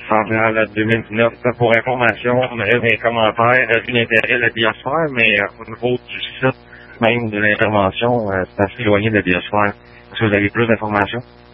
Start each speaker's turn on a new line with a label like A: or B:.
A: centrale 2019. Pour information, on aurait des commentaires, vu l'intérêt de la biosphère, mais au niveau du site même de l'intervention, c'est assez éloigné de la biosphère. Est-ce que vous avez plus d'informations?